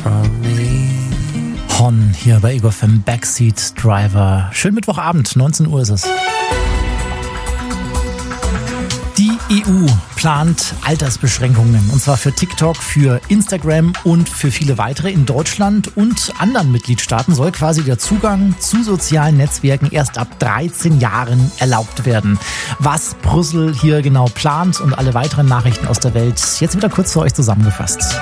from me. Hon hier bei Ego FM Backseat Driver. Schönen Mittwochabend, 19 Uhr ist es. Die EU plant Altersbeschränkungen, und zwar für TikTok, für Instagram und für viele weitere. In Deutschland und anderen Mitgliedstaaten soll quasi der Zugang zu sozialen Netzwerken erst ab 13 Jahren erlaubt werden. Was Brüssel hier genau plant und alle weiteren Nachrichten aus der Welt, jetzt wieder kurz für euch zusammengefasst.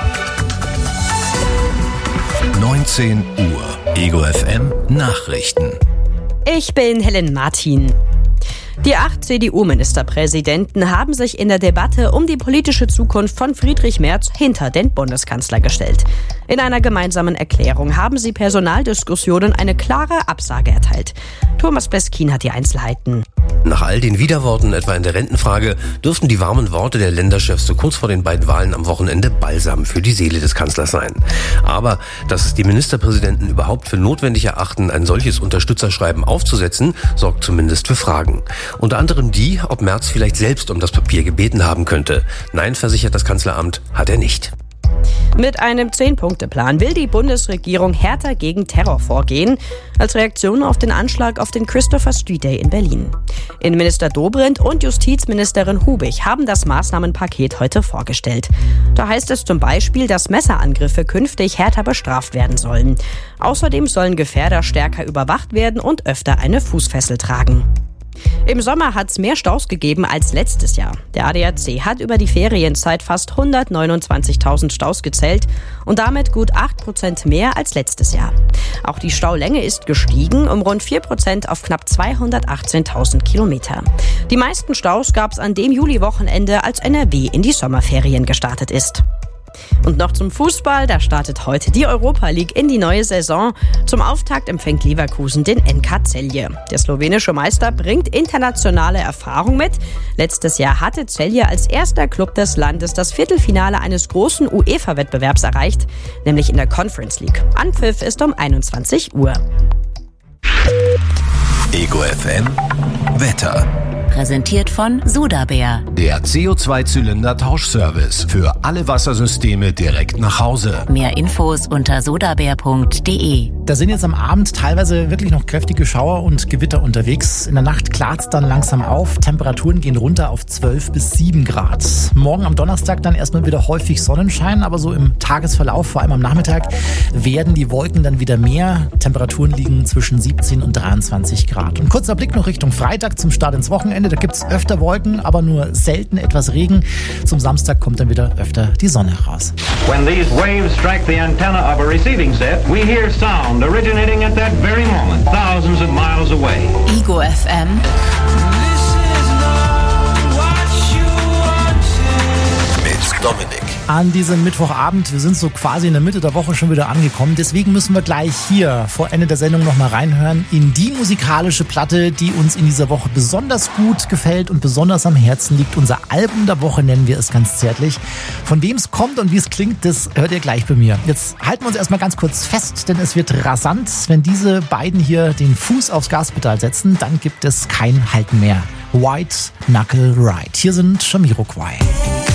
19 Uhr, Ego FM Nachrichten. Ich bin Helen Martin. Die 8 CDU-Ministerpräsidenten haben sich in der Debatte um die politische Zukunft von Friedrich Merz hinter den Bundeskanzler gestellt. In einer gemeinsamen Erklärung haben sie Personaldiskussionen eine klare Absage erteilt. Thomas Beskin hat die Einzelheiten. Nach all den Widerworten, etwa in der Rentenfrage, dürften die warmen Worte der Länderchefs so kurz vor den beiden Wahlen am Wochenende Balsam für die Seele des Kanzlers sein. Aber dass es die Ministerpräsidenten überhaupt für notwendig erachten, ein solches Unterstützerschreiben aufzusetzen, sorgt zumindest für Fragen. Unter anderem die, ob Merz vielleicht selbst um das Papier gebeten haben könnte. Nein, versichert das Kanzleramt, hat er nicht. Mit einem 10-Punkte-Plan will die Bundesregierung härter gegen Terror vorgehen, als Reaktion auf den Anschlag auf den Christopher Street Day in Berlin. Innenminister Dobrindt und Justizministerin Hubig haben das Maßnahmenpaket heute vorgestellt. Da heißt es zum Beispiel, dass Messerangriffe künftig härter bestraft werden sollen. Außerdem sollen Gefährder stärker überwacht werden und öfter eine Fußfessel tragen. Im Sommer hat es mehr Staus gegeben als letztes Jahr. Der ADAC hat über die Ferienzeit fast 129.000 Staus gezählt und damit gut 8% mehr als letztes Jahr. Auch die Staulänge ist gestiegen um rund 4% auf knapp 218.000 Kilometer. Die meisten Staus gab es an dem Juliwochenende, als NRW in die Sommerferien gestartet ist. Und noch zum Fußball, da startet heute die Europa League in die neue Saison. Zum Auftakt empfängt Leverkusen den NK Celje. Der slowenische Meister bringt internationale Erfahrung mit. Letztes Jahr hatte Celje als erster Club des Landes das Viertelfinale eines großen UEFA-Wettbewerbs erreicht, nämlich in der Conference League. Anpfiff ist um 21 Uhr. Ego FM Wetter. Präsentiert von Sodabär. Der CO2-Zylinder-Tauschservice für alle Wassersysteme direkt nach Hause. Mehr Infos unter sodabär.de. Da sind jetzt am Abend teilweise wirklich noch kräftige Schauer und Gewitter unterwegs. In der Nacht klart's dann langsam auf. Temperaturen gehen runter auf 12 bis 7 Grad. Morgen am Donnerstag dann erstmal wieder häufig Sonnenschein, aber so im Tagesverlauf, vor allem am Nachmittag, werden die Wolken dann wieder mehr. Temperaturen liegen zwischen 17 und 23 Grad. Und kurzer Blick noch Richtung Freitag zum Start ins Wochenende. Da gibt's öfter Wolken, aber nur selten etwas Regen. Zum Samstag kommt dann wieder öfter die Sonne raus. When these waves strike the antenna of a receiving set, we hear sound originating at that very moment, thousands of miles away. Ego FM. Mit Dominik. An diesem Mittwochabend, wir sind so quasi in der Mitte der Woche schon wieder angekommen. Deswegen müssen wir gleich hier vor Ende der Sendung nochmal reinhören in die musikalische Platte, die uns in dieser Woche besonders gut gefällt und besonders am Herzen liegt. Unser Album der Woche nennen wir es ganz zärtlich. Von wem es kommt und wie es klingt, das hört ihr gleich bei mir. Jetzt halten wir uns erstmal ganz kurz fest, denn es wird rasant. Wenn diese beiden hier den Fuß aufs Gaspedal setzen, dann gibt es kein Halten mehr. White Knuckle Ride. Hier sind Jamiroquai.